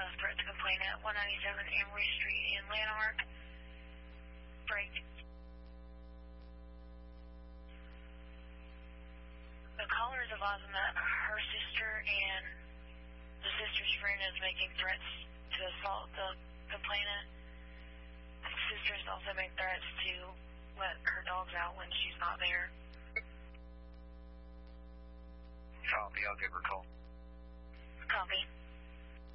threat to complaint at 197 Amory Street in Lanark. Break. The caller is advising that her sister and the sister's friend is making threats to assault the complainant. The sister's also made threats to let her dogs out when she's not there. Copy, I'll give her a call. Copy.